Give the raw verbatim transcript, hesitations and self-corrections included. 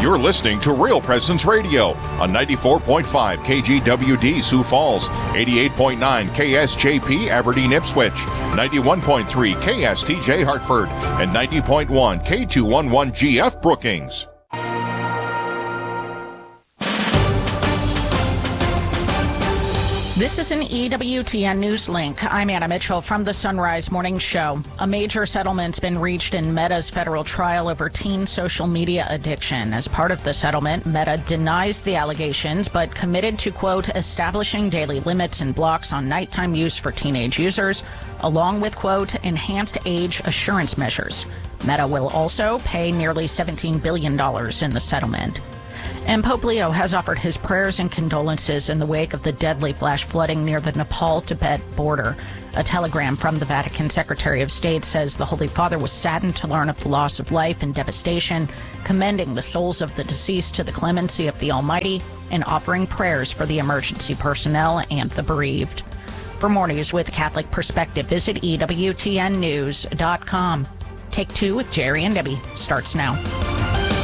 You're listening to Real Presence Radio on ninety-four point five K G W D Sioux Falls, eighty-eight point nine K S J P Aberdeen Ipswich, ninety-one point three K S T J Hartford, and ninety point one K two eleven G F Brookings. This is an E W T N News Link. I'm Anna Mitchell from the Sunrise Morning Show. A major settlement's been reached in Meta's federal trial over teen social media addiction. As part of the settlement, Meta denies the allegations, but committed to, quote, establishing daily limits and blocks on nighttime use for teenage users, along with, quote, enhanced age assurance measures. Meta will also pay nearly seventeen billion dollars in the settlement. And Pope Leo has offered his prayers and condolences in the wake of the deadly flash flooding near the Nepal-Tibet border. A telegram from the Vatican Secretary of State says the Holy Father was saddened to learn of the loss of life and devastation, commending the souls of the deceased to the clemency of the Almighty and offering prayers for the emergency personnel and the bereaved. For more news with Catholic Perspective, visit E W T N news dot com. Take Two with Jerry and Debbie starts now.